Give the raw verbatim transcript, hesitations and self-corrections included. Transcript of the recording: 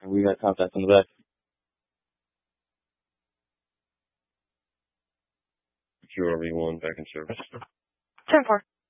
And we got contact on the back. Q R V one back in service. ten four.